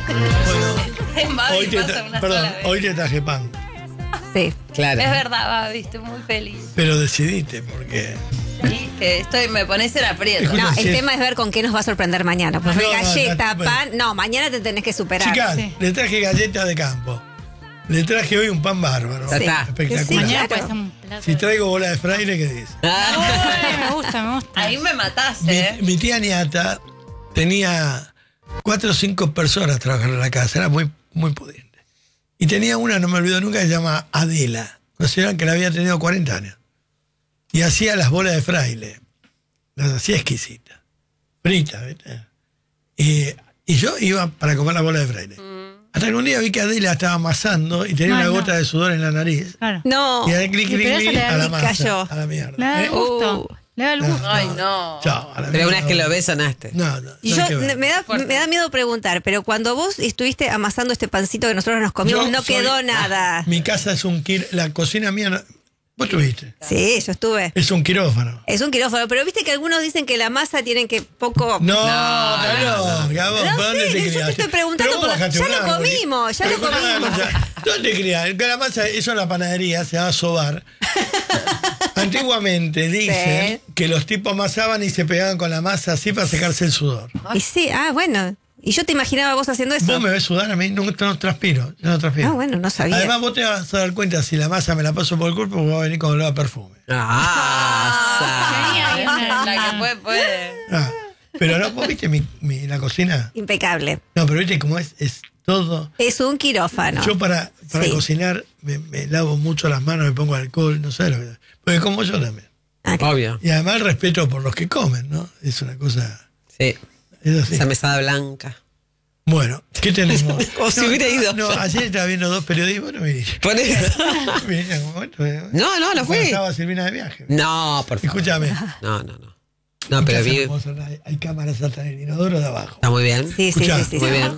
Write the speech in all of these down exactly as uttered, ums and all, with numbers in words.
En Babi hoy te, pasa tra- una perdón, sola vez. hoy te traje pan. Sí. Claro. Es verdad, Babi, estoy muy feliz. Pero decidiste, porque... Sí, que estoy, me pones en aprieto. Escucha, No, el sí. tema es ver con qué nos va a sorprender mañana. Pues No, no, galleta, no, bueno. pan. No, mañana te tenés que superar. Chicas, Sí. le traje galletas de campo. Le traje hoy un pan bárbaro. Ya está. Espectacular. Sí, Mañana claro. puede ser un plato. Si traigo bola de fraile, ¿qué dice? Ay, me gusta, me gusta. Ahí me mataste, Mi, ¿eh? mi tía Niata tenía cuatro o cinco personas trabajando en la casa, era muy, muy pudiente. Y tenía una, no me olvido nunca, que se llama Adela, una señora que la había tenido cuarenta años. Y hacía las bolas de fraile, las hacía exquisitas, fritas, ¿viste? Y, y yo iba para comer las bolas de fraile. Hasta que un día vi que Adela estaba amasando y tenía Ay, una no. gota de sudor en la nariz. Claro. No. Y ahí clic, Y clic, pero eso clic, le da a la el masa, cayó. a la mierda. Le da el ¿Eh? gusto. Uh. Le da el gusto. Ay, no. Chao, a la Pero una mierda. vez que lo ves, sonaste. No, no. Y no yo hay que ver. me da, Fuerte. me da miedo preguntar, pero cuando vos estuviste amasando este pancito que nosotros nos comimos, Yo no soy- quedó nada. Mi casa es un quir... La cocina mía... no- Vos tuviste. Sí, yo estuve. Es un quirófano. Es un quirófano, pero viste que algunos dicen que la masa tienen que poco. No, No, no, no. Gabo, No ¿por dónde sé, te yo te criaste? estoy preguntando Pero vos por- bajaste ya un lo árbol. comimos, ya Pero lo escuchame una comimos. cosa, ¿dónde te criaste? Que la masa, eso en la panadería se llama sobar. Antiguamente dicen Sí. que los tipos amasaban y se pegaban con la masa así para secarse el sudor. Y sí, ah, bueno. Y yo te imaginaba vos haciendo eso. Vos me ves sudar a mí, no, no transpiro, yo no transpiro. Ah, bueno, no sabía. Además vos te vas a dar cuenta si la masa me la paso por el cuerpo porque va a venir con olor a perfume. Ah, Ay, una- La que puede, puede. Ah, pero no, vos viste mi, mi- la cocina. Impecable. No, pero viste cómo es, es todo. Es un quirófano. Yo para, para Sí. cocinar me, me lavo mucho las manos, me pongo alcohol, no sé lo que. Porque como yo también. Ah, claro. obvio. Y además el respeto por los que comen, ¿no? Es una cosa. Sí. Es así. Esa mesada blanca. Bueno, ¿qué tenemos? Como si hubiera ido. No, ayer estaba viendo dos periodistas, bueno, viniste. Por eso. Viniste en un momento, ¿eh? No, no, no Cuando fui. Estaba Silvina de viaje. No, por favor. Escúchame. No, no, no. No, pero En casa vi. no podemos hablar, hay, hay cámaras hasta en el inodoro de abajo. Está muy bien. Sí, sí, Escuchá, sí, sí. Muy sí. bien.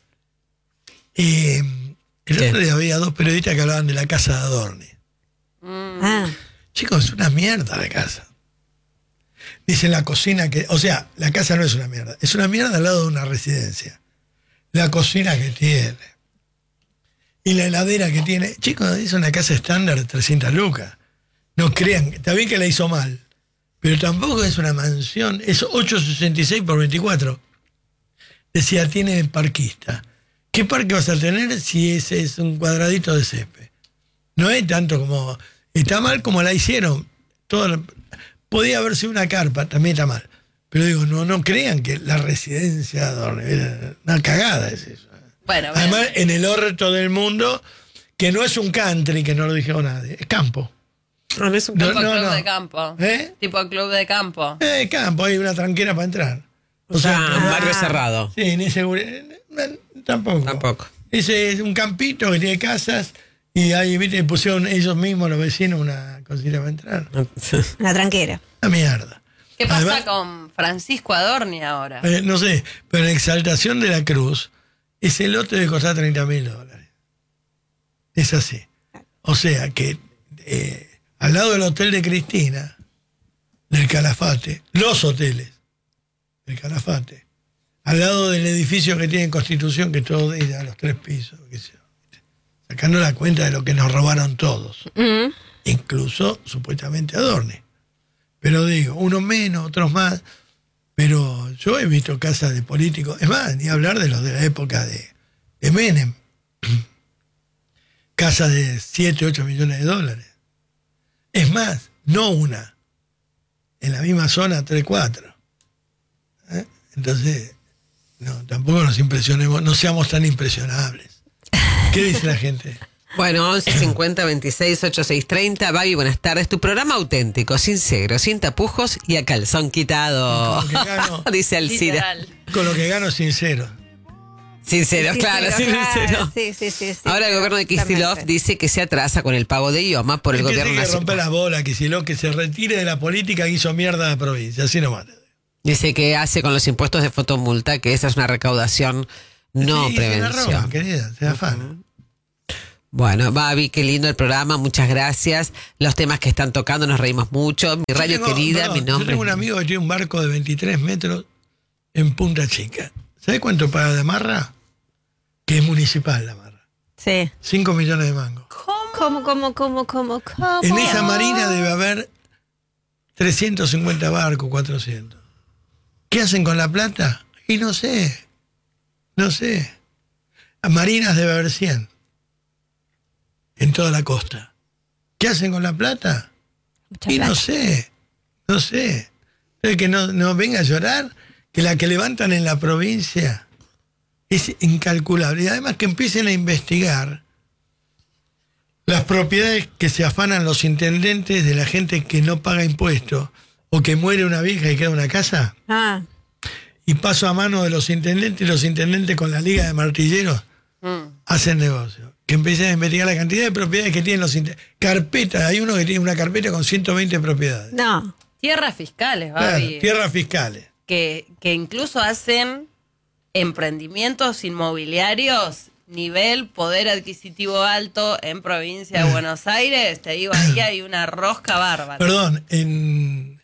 Eh, el ¿Qué? otro día había dos periodistas que hablaban de la casa de Adorni. Ah, Chicos, es una mierda la casa. Dicen la cocina que... O sea, la casa no es una mierda. Es una mierda al lado de una residencia. La cocina que tiene. Y la heladera que tiene. Chicos, es una casa estándar de trescientas lucas. No crean. Está bien que la hizo mal. Pero tampoco es una mansión. Es ochocientos sesenta y seis por veinticuatro. Decía, tiene parquista. ¿Qué parque vas a tener si ese es un cuadradito de césped? No es tanto como... Está mal como la hicieron. Todo, podía haber sido una carpa, también está mal. Pero digo, no, no crean que la residencia de Adorni, era una cagada es eso. Bueno, Además, bien. en el orto del mundo, que no es un country, que no lo dijo nadie, es campo. No, no es un No, Tipo no, club no. de campo. ¿Eh? Tipo club de campo. Eh, campo, hay una tranquera para entrar. O sea, que- un barrio cerrado. Sí, ni seguridad. Tampoco. Tampoco. Ese es un campito que tiene casas y ahí, viste, pusieron ellos mismos, los vecinos, una cosita para entrar. una tranquera. Una mierda. ¿Qué pasa Además, con Francisco Adorni ahora? eh, no sé, pero en Exaltación de la Cruz, ese lote de costar treinta mil dólares. Es así. O sea que eh, al lado del hotel de Cristina, del Calafate, los hoteles del Calafate, al lado del edificio que tiene Constitución, que todo de ella, los tres pisos, qué sé yo, ¿viste? Sacando la cuenta de lo que nos robaron todos, Mm. incluso supuestamente Adorni. Pero digo, unos menos, otros más. Pero yo he visto casas de políticos, es más, ni hablar de los de la época de, de Menem. Casas de siete, ocho millones de dólares. Es más, no una. En la misma zona, tres, cuatro. ¿Eh? Entonces, no, tampoco nos impresionemos, no seamos tan impresionables. ¿Qué dice la gente? Bueno, once cincuenta veintiséis ochenta y seis treinta. Babi, buenas tardes. Tu programa auténtico, sincero, sin tapujos y a calzón quitado. Con lo que gano. Dice Alcira. Literal. Con lo que gano sincero. Sincero, claro, Sincero, sincero. Sí, sí, sí, sí. Ahora el gobierno de Kicillof Exactamente. dice que se atrasa con el pago de IOMA por el Es que gobierno sí que rompe nacional. las bolas, que si lo que se retire de la política que hizo mierda a la provincia, así nomás. Dice que hace con los impuestos de fotomulta, que esa es una recaudación, no Sí, se la prevención. roban, querida, se afana. Bueno, Babi, qué lindo el programa, muchas gracias. Los temas que están tocando, nos reímos mucho. Mi radio Yo tengo- querida, perdón, mi nombre. Yo tengo un amigo que tiene un barco de veintitrés metros en Punta Chica. ¿Sabes cuánto paga de amarra? que es municipal la marra. Sí. cinco millones de mangos. ¿Cómo, cómo, cómo, cómo, cómo? En esa marina debe haber trescientos cincuenta barcos, cuatrocientos. ¿Qué hacen con la plata? Y no sé. No sé. A marinas debe haber cien. En toda la costa. ¿Qué hacen con la plata? Mucha Y plata. no sé. No sé. El que no, no venga a llorar, que la que levantan en la provincia es incalculable. Y además que empiecen a investigar las propiedades que se afanan los intendentes de la gente que no paga impuestos o que muere una vieja y queda una casa. Ah, Y paso a mano de los intendentes, y los intendentes con la Liga de Martilleros Mm. hacen negocio. Que empiecen a investigar la cantidad de propiedades que tienen los intendentes. Carpeta, hay uno que tiene una carpeta con ciento veinte propiedades. no. Tierras fiscales, Claro, Babi. tierras fiscales. que, que incluso hacen emprendimientos inmobiliarios nivel poder adquisitivo alto en provincia de Buenos Aires. Te digo, ahí hay una rosca bárbara. Perdón, en,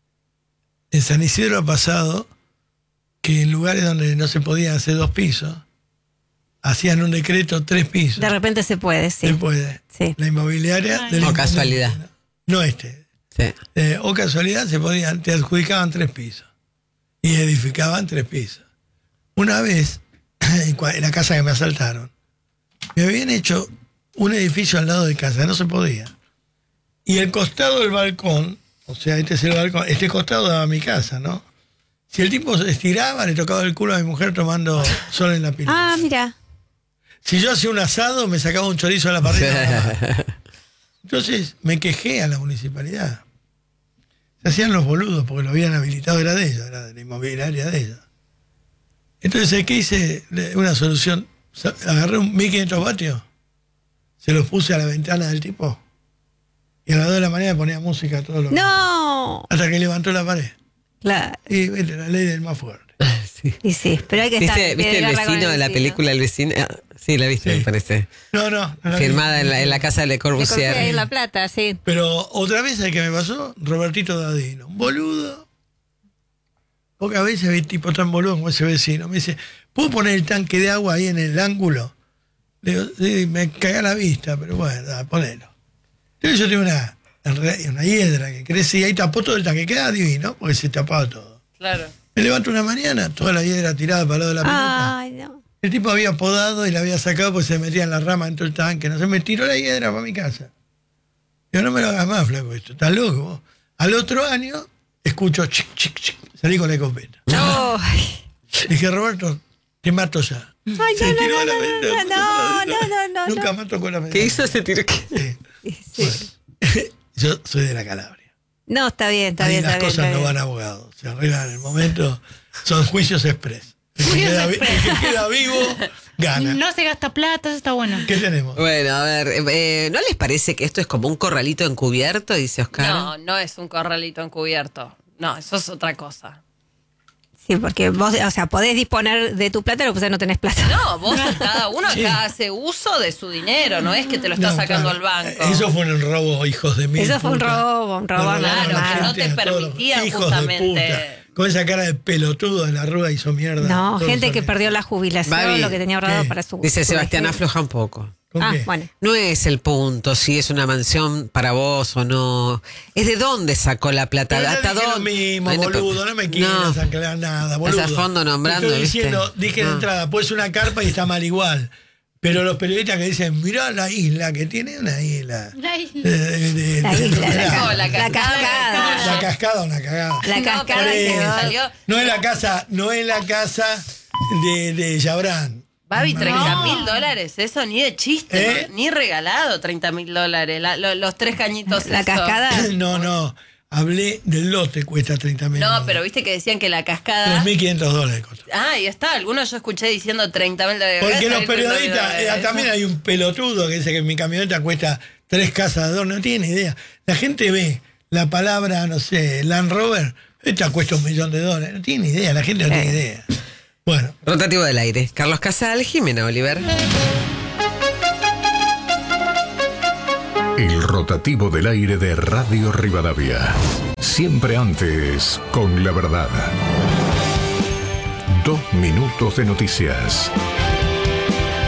en San Isidro ha pasado que en lugares donde no se podían hacer dos pisos, hacían un decreto tres pisos. De repente se puede, sí. Se puede. Sí. La inmobiliaria del O intendente. casualidad. No este. Sí. Eh, o casualidad se podían, te adjudicaban tres pisos. Y edificaban tres pisos. Una vez, en cua- en la casa que me asaltaron, me habían hecho un edificio al lado de casa, no se podía. Y el costado del balcón, o sea, este es el balcón, este costado daba mi casa, ¿no? Si el tipo se estiraba, le tocaba el culo a mi mujer tomando sol en la pileta. Ah, mira. Si yo hacía un asado, me sacaba un chorizo a la parrilla. Entonces me quejé a la municipalidad. Se hacían los boludos porque lo habían habilitado, era de ellos, era de la inmobiliaria de ellos. Entonces, ¿qué hice? Le- Una solución. Sa- Agarré un mil quinientos vatios, se los puse a la ventana del tipo y a las dos de la mañana ponía música a todo lo que- No. hasta que levantó la pared. Claro. Y viste, la ley del más fuerte. Sí. Y sí, pero hay que estar. ¿Viste, ¿viste el guerra con vecino de la vecino. película El vecino? Ah, sí, la viste, Sí. me parece. No, no. no la vi. Firmada en la, en la casa de Le Le corté Corbusier. ahí en La Plata, sí. Pero otra vez, ¿sabes qué me pasó? Robertito Dadino, un boludo. Pocas veces vi tipo tan boludo como ese vecino. Me dice, ¿puedo poner el tanque de agua ahí en el ángulo? Le digo, sí, me caga la vista, pero bueno, da, ponelo. Entonces yo tengo una, una hiedra que crecía y tapó todo el tanque. Queda divino, porque se tapaba todo. Claro. Me levanto una mañana, toda la hiedra tirada para el lado de la pelota. Ay, no. El tipo había podado y la había sacado porque se metía en la rama dentro del tanque. No se me tiró la hiedra para mi casa. Yo no me lo hagas más, flaco, esto. ¿Estás loco vos? Al otro año, escucho chic, chic, chic. Salí con la escopeta. No. Dije, Roberto, te mato ya. Ay, Se no, no, tiró no, a la no, ventana. no, no, no, no, no. Nunca mato con la ventana. ¿Qué hizo ese tiro? Sí. Sí. Yo soy de la Calabria. No, está bien, está Ahí bien, las está bien. cosas está no bien. van a abogados. Se arreglan en el momento. Son juicios express. El que, queda, vi- el que queda vivo, gana. No se gasta plata, eso está bueno. ¿Qué tenemos? Bueno, a ver, eh, ¿no les parece que esto es como un corralito encubierto? Dice Oscar. No, no es un corralito encubierto. No, eso es otra cosa. Sí, porque vos, o sea, podés disponer de tu plata, lo que pasa es que no tenés plata. No, vos, cada uno Sí. acá hace uso de su dinero, no es que te lo está No, sacando claro. al banco. Eso fue un robo, hijos de mil. Eso fue un puta. robo, un robo Le robaron Claro, a la que no gente, te a todos los permitían hijos justamente- de puta. Con esa cara de pelotudo de la rúa hizo mierda. No, Todos gente que son- perdió la jubilación, Babi, lo que tenía ahorrado ¿qué? para su. Dice su Sebastián, vejez. afloja un poco. ¿Con Ah, qué? bueno. No es el punto si es una mansión para vos o no. Es de dónde sacó la plata. Pero yo ¿Hasta dije lo dónde? mismo, Bueno, pero- boludo, no me quieras aclarar nada, boludo. Estás a fondo nombrando, Te estoy ¿viste? diciendo, dije de No. entrada, puede ser una carpa y está mal igual. Pero los periodistas que dicen, mirá la isla, que tiene una isla. La isla. De- de- de- La de- isla, de- la, No, la la cascada. cascada. La cascada, una cagada. La No, cascada pero que quedó- salió. No es la casa, no es la casa de, de Yabrán. Babi, treinta mil dólares, eso ni de chiste, ¿Eh? no- ni regalado treinta mil dólares, la- lo- los tres cañitos. La esos. cascada. No, no. Hablé del lote, cuesta treinta mil. No, pero viste que decían que la cascada. tres mil quinientos dólares costó. Ah, ahí está, algunos yo escuché diciendo treinta mil dólares. Voy a Porque los salir treinta mil periodistas, dólares. eh, también hay un pelotudo que dice que mi camioneta cuesta tres casas de dos, no tiene idea. La gente ve la palabra, no sé, Land Rover, esta cuesta un millón de dólares, no tiene idea, la gente no tiene idea. Bueno, Rotativo del aire. Carlos Casal, Jimena Oliver. El rotativo del aire de Radio Rivadavia. Siempre antes, con la verdad. Dos minutos de noticias.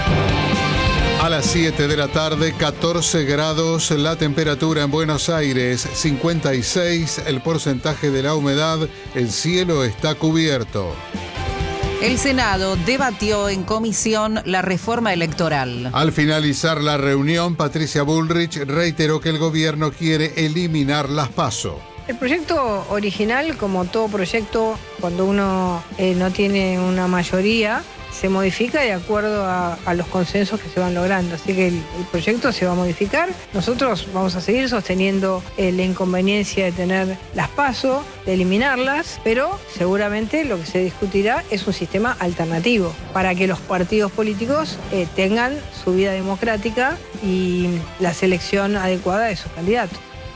las siete de la tarde, catorce grados la temperatura en Buenos Aires, cincuenta y seis el porcentaje de la humedad, el cielo está cubierto. El Senado debatió en comisión la reforma electoral. Al finalizar la reunión, Patricia Bullrich reiteró que el gobierno quiere eliminar las PASO. El proyecto original, como todo proyecto, cuando uno eh, no tiene una mayoría, se modifica de acuerdo a, a los consensos que se van logrando. Así que el, el proyecto se va a modificar. Nosotros vamos a seguir sosteniendo eh, la inconveniencia de tener las PASO, de eliminarlas, pero seguramente lo que se discutirá es un sistema alternativo para que los partidos políticos eh, tengan su vida democrática y la selección adecuada de sus candidatos.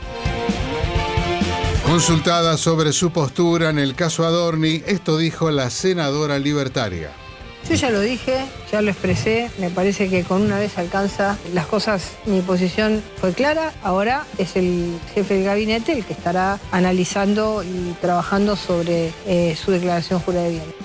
Consultada sobre su postura en el caso Adorni, esto dijo la senadora libertaria. Yo ya lo dije, ya lo expresé, me parece que con una vez alcanza las cosas, mi posición fue clara, ahora es el jefe del gabinete el que estará analizando y trabajando sobre eh, su declaración jurada de bienes.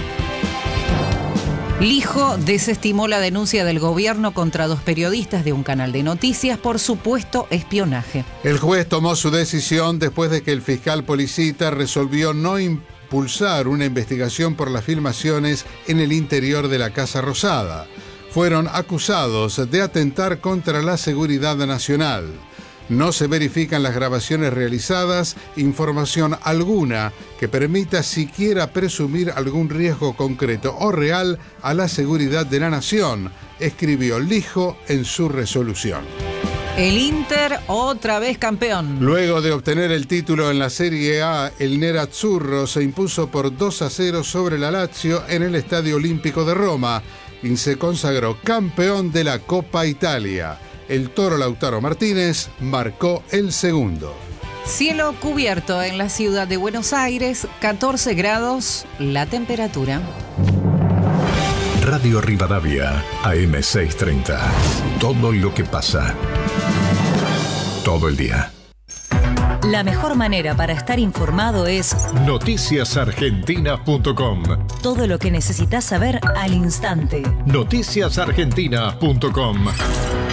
Lijo desestimó la denuncia del gobierno contra dos periodistas de un canal de noticias por supuesto espionaje. El juez tomó su decisión después de que el fiscal Policita resolvió no impulsar una investigación por las filmaciones en el interior de la Casa Rosada. Fueron acusados de atentar contra la seguridad nacional. No se verifican las grabaciones realizadas, información alguna que permita siquiera presumir algún riesgo concreto o real a la seguridad de la nación, escribió Lijo en su resolución. El Inter otra vez campeón. Luego de obtener el título en la Serie A, el Nerazzurro se impuso por dos a cero sobre la Lazio en el Estadio Olímpico de Roma y se consagró campeón de la Copa Italia. El Toro Lautaro Martínez marcó el segundo. Cielo cubierto en la ciudad de Buenos Aires, catorce grados la temperatura. Radio Rivadavia, A M seiscientos treinta. Todo lo que pasa. Todo el día. La mejor manera para estar informado es noticias argentinas punto com. Todo lo que necesitas saber al instante. noticias argentinas punto com.